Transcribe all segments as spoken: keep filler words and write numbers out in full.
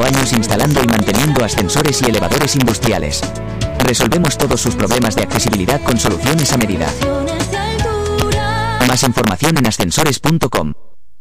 cinco años instalando y manteniendo ascensores y elevadores industriales. Resolvemos todos sus problemas de accesibilidad con soluciones a medida. Más información en ascensores punto com.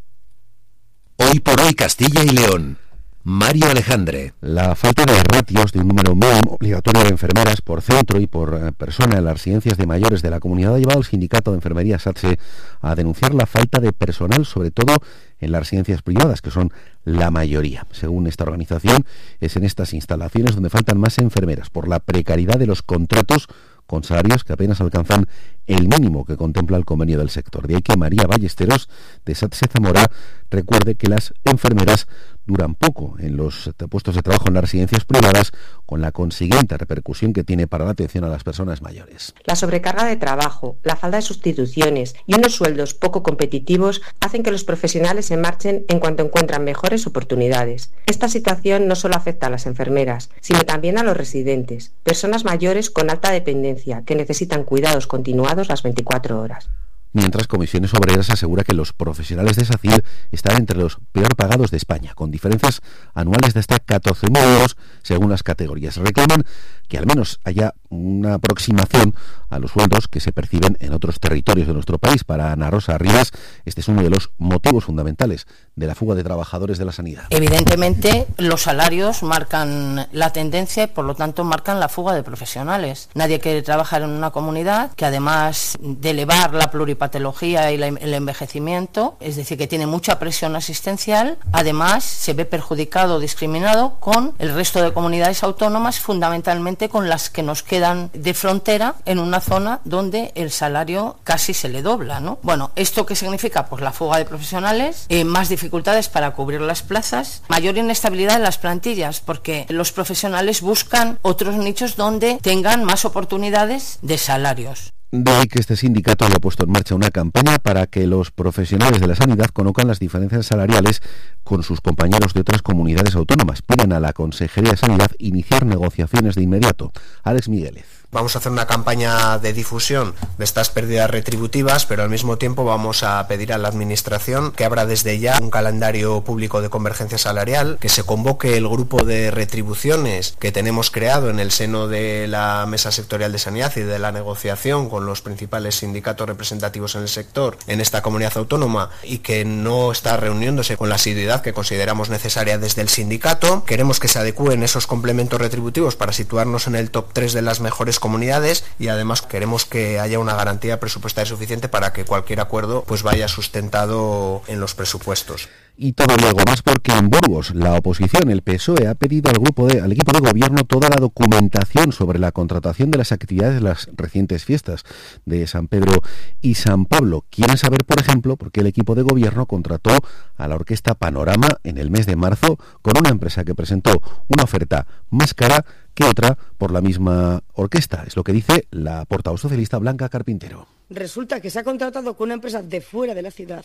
Hoy por hoy Castilla y León. Mario Alejandre. La falta de ratios de un número mínimo obligatorio de enfermeras por centro y por persona en las residencias de mayores de la comunidad ha llevado al sindicato de enfermería SATSE a denunciar la falta de personal, sobre todo en las residencias privadas, que son la mayoría. Según esta organización, es en estas instalaciones donde faltan más enfermeras por la precariedad de los contratos con salarios que apenas alcanzan el mínimo que contempla el convenio del sector. De ahí que María Ballesteros, de SATSE Zamora, recuerde que las enfermeras duran poco en los puestos de trabajo en las residencias privadas, con la consiguiente repercusión que tiene para la atención a las personas mayores. La sobrecarga de trabajo, la falta de sustituciones y unos sueldos poco competitivos hacen que los profesionales se marchen en cuanto encuentran mejores oportunidades. Esta situación no solo afecta a las enfermeras, sino también a los residentes, personas mayores con alta dependencia que necesitan cuidados continuados las veinticuatro horas. Mientras Comisiones Obreras asegura que los profesionales de SACIL están entre los peor pagados de España, con diferencias anuales de hasta catorce mil euros según las categorías. Reclaman que al menos haya una aproximación a los sueldos que se perciben en otros territorios de nuestro país. Para Ana Rosa Rivas, este es uno de los motivos fundamentales de la fuga de trabajadores de la sanidad. Evidentemente, los salarios marcan la tendencia y, por lo tanto, marcan la fuga de profesionales. Nadie quiere trabajar en una comunidad que, además de elevar la pluripatología y la, el envejecimiento, es decir, que tiene mucha presión asistencial, además se ve perjudicado o discriminado con el resto de comunidades autónomas, fundamentalmente con las que nos quedan de frontera en una zona donde el salario casi se le dobla, ¿no? Bueno, ¿esto qué significa? Pues la fuga de profesionales, eh, más dificultades para cubrir las plazas, mayor inestabilidad en las plantillas, porque los profesionales buscan otros nichos donde tengan más oportunidades de salarios. De ahí que este sindicato haya puesto en marcha una campaña para que los profesionales de la sanidad conozcan las diferencias salariales con sus compañeros de otras comunidades autónomas. Piden a la Consejería de Sanidad iniciar negociaciones de inmediato. Alex Migueles. Vamos a hacer una campaña de difusión de estas pérdidas retributivas, pero al mismo tiempo vamos a pedir a la Administración que abra desde ya un calendario público de convergencia salarial, que se convoque el grupo de retribuciones que tenemos creado en el seno de la Mesa Sectorial de Sanidad y de la negociación con los principales sindicatos representativos en el sector en esta comunidad autónoma y que no está reuniéndose con la asiduidad que consideramos necesaria desde el sindicato. Queremos que se adecúen esos complementos retributivos para situarnos en el top tres de las mejores comunidades y además queremos que haya una garantía presupuestaria suficiente para que cualquier acuerdo pues vaya sustentado en los presupuestos. Y todavía algo más, porque en Burgos la oposición, el P S O E, ha pedido al grupo de, al equipo de gobierno toda la documentación sobre la contratación de las actividades de las recientes fiestas de San Pedro y San Pablo. Quieren saber, por ejemplo, por qué el equipo de gobierno contrató a la orquesta Panorama en el mes de marzo con una empresa que presentó una oferta más cara que otra por la misma orquesta. Es lo que dice la portavoz socialista Blanca Carpintero. Resulta que se ha contratado con una empresa de fuera de la ciudad.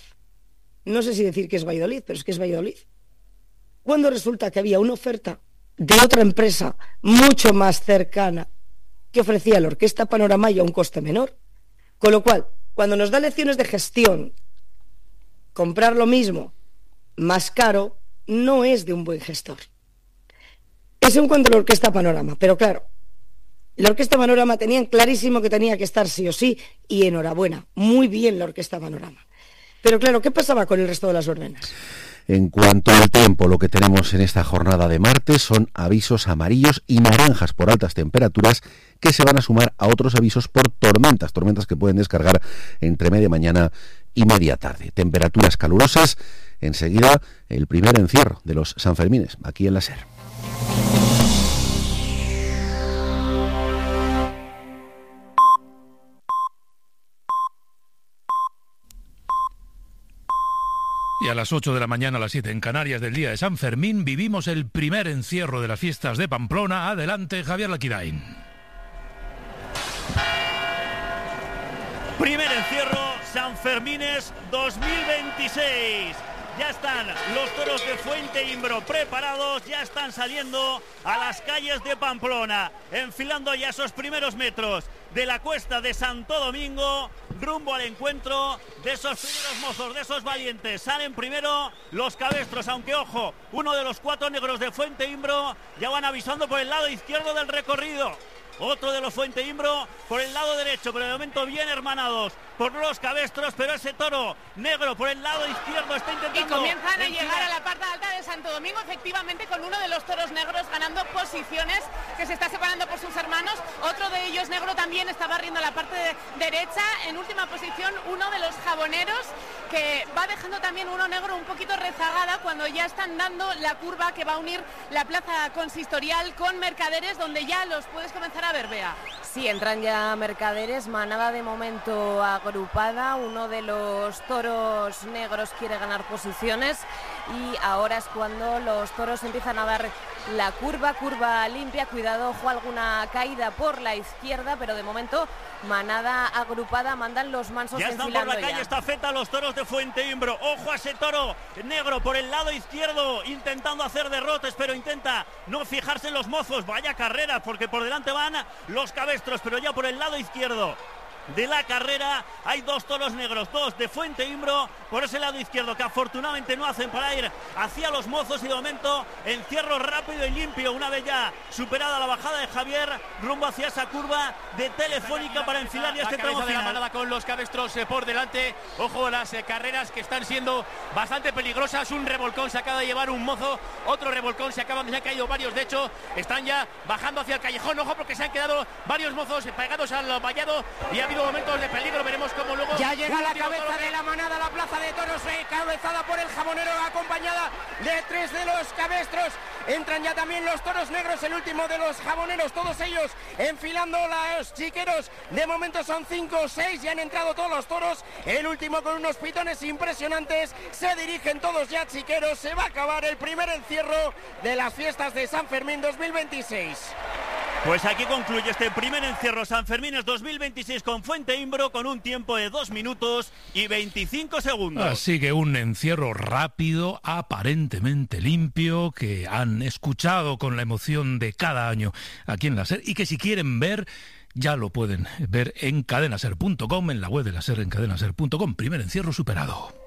No sé si decir que es Valladolid, pero es que es Valladolid. Cuando resulta que había una oferta de otra empresa mucho más cercana que ofrecía la orquesta Panorama y a un coste menor. Con lo cual, cuando nos da lecciones de gestión, comprar lo mismo más caro no es de un buen gestor. Eso en cuanto a la orquesta Panorama, pero claro, la orquesta Panorama tenían clarísimo que tenía que estar sí o sí, y enhorabuena, muy bien la orquesta Panorama. Pero claro, ¿qué pasaba con el resto de las órdenes? En cuanto al tiempo, lo que tenemos en esta jornada de martes son avisos amarillos y naranjas por altas temperaturas que se van a sumar a otros avisos por tormentas, tormentas que pueden descargar entre media mañana y media tarde. Temperaturas calurosas, enseguida el primer encierro de los Sanfermines, aquí en la SER. Y a las ocho de la mañana, a las siete en Canarias del día de San Fermín, vivimos el primer encierro de las fiestas de Pamplona. Adelante, Javier Laquirain. Primer encierro, Sanfermines dos mil veintiséis. Ya están los toros de Fuente Imbro preparados, ya están saliendo a las calles de Pamplona, enfilando ya esos primeros metros de la Cuesta de Santo Domingo, rumbo al encuentro de esos primeros mozos, de esos valientes. Salen primero los cabestros, aunque ojo, uno de los cuatro negros de Fuente Imbro ya van avisando por el lado izquierdo del recorrido. Otro de los Fuente Imbro por el lado derecho, pero de momento bien hermanados por los cabestros, pero ese toro negro por el lado izquierdo está intentando... Y comienzan a encima. llegar a la parte alta de Santo Domingo, efectivamente con uno de los toros negros ganando posiciones, que se está separando por sus hermanos. Otro de ellos negro también está barriendo la parte de derecha. En última posición uno de los jaboneros, que va dejando también uno negro un poquito rezagada cuando ya están dando la curva que va a unir la plaza consistorial con Mercaderes, donde ya los puedes comenzar a ver, Bea. Sí, entran ya Mercaderes, manada de momento agrupada, uno de los toros negros quiere ganar posiciones y ahora es cuando los toros empiezan a dar la curva, curva limpia, cuidado, ojo, alguna caída por la izquierda, pero de momento manada agrupada, mandan los mansos ya están enfilando por la calle ya. estafeta los toros de Fuente Imbro. Ojo a ese toro negro por el lado izquierdo, intentando hacer derrotes, pero intenta no fijarse en los mozos. Vaya carrera, porque por delante van los cabestros, pero ya por el lado izquierdo de la carrera hay dos toros negros, dos de Fuente Imbro por ese lado izquierdo, que afortunadamente no hacen para ir hacia los mozos, y de momento encierro rápido y limpio una vez ya superada la bajada de Javier rumbo hacia esa curva de Telefónica para enfilar ya este tramo de la final. manada con los cabestros eh, por delante. Ojo, las eh, carreras que están siendo bastante peligrosas. Un revolcón se acaba de llevar un mozo, otro revolcón se acaban de se han caído varios, de hecho están ya bajando hacia el callejón. Ojo, porque se han quedado varios mozos pegados al vallado y ha habido momentos de peligro. Veremos cómo luego ya llega la cabeza de la manada a la plaza de toros, encabezada por el jabonero, acompañada de tres de los cabestros. Entran ya también los toros negros, el último de los jaboneros, todos ellos enfilando los chiqueros. De momento son cinco o seis, ya han entrado todos los toros, el último con unos pitones impresionantes. Se dirigen todos ya chiqueros, se va a acabar el primer encierro de las fiestas de San Fermín dos mil veintiséis. Pues aquí concluye este primer encierro San Fermines dos mil veintiséis con Fuente Imbro, con un tiempo de dos minutos y veinticinco segundos. Así que un encierro rápido, aparentemente limpio, que han escuchado con la emoción de cada año aquí en la SER, y que si quieren ver, ya lo pueden ver en cadenaser punto com, en la web de la SER, en cadenaser punto com. Primer encierro superado.